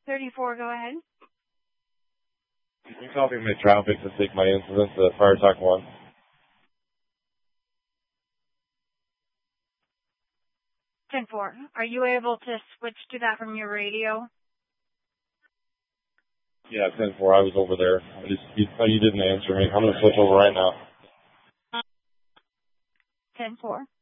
34, go ahead. Can you copy my traffic to take my incident to Fire Talk 1? 10-4. Are you able to switch to that from your radio? Yeah, 10-4. I was over there. You didn't answer me. I'm going to switch over right now. 10-4.